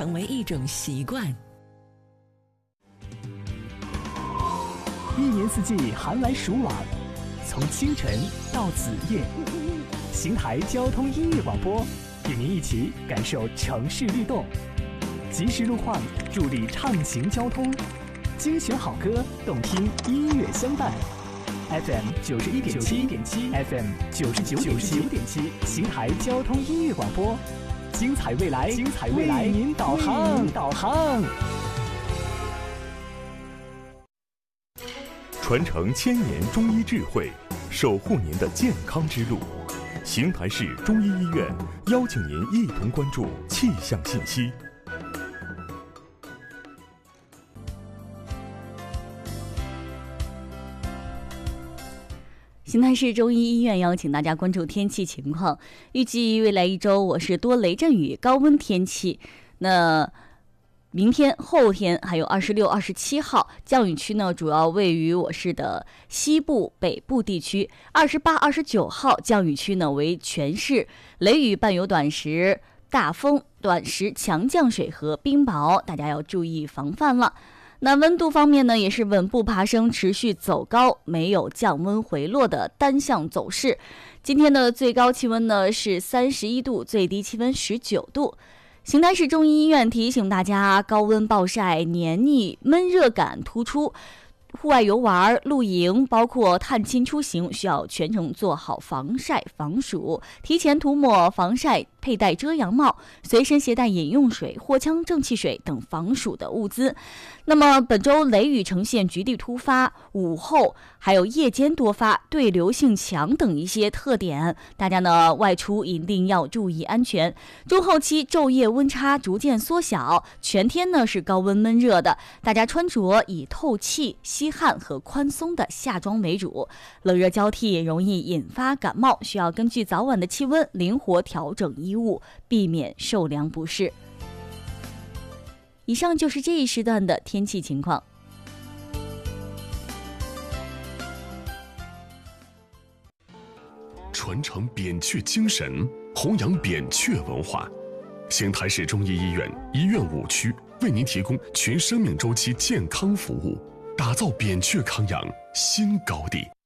成为一种习惯。 一年四季寒来暑往，从清晨到子夜，邢台交通音乐广播与您一起感受城市律动，及时路况助力畅行交通，精选好歌，动听音乐相伴。FM 91.7 FM 99.7，邢台交通音乐广播，精彩未来，为您导航。 传承千年中医智慧，守护您的健康之路。邢台市中医医院邀请您一同关注气象信息。 邢台市中医医院邀请大家关注天气情况，预计未来一周我市多雷阵雨，高温天气。那明天、后天还有26、27号降雨区呢，主要位于我市的西部、北部地区。28、29号降雨区呢为全市，雷雨伴有短时大风、短时强降水和冰雹，大家要注意防范了。那温度方面呢，也是稳步爬升，持续走高，没有降温回落的单向走势。今天的最高气温呢是31度，最低气温19度。邢台市中医医院提醒大家，高温暴晒、黏腻、闷热感突出，户外游玩、露营，包括探亲出行，需要全程做好防晒防暑，提前涂抹防晒，佩戴遮阳帽，随身携带饮用水、藿香正气水等防暑的物资。那么本周雷雨呈现局地突发、午后还有夜间多发、对流性强等一些特点，大家呢外出一定要注意安全。中后期昼夜温差逐渐缩小，全天呢是高温闷热的，大家穿着以透气、吸汗和宽松的夏装为主，冷热交替容易引发感冒，需要根据早晚的气温灵活调整衣物，避免受凉不适。以上就是这一时段的天气情况。 传承扁鹊精神，弘扬扁鹊文化。邢台市中医医院医院5区为您提供全生命周期健康服务，打造扁鹊康养新高地。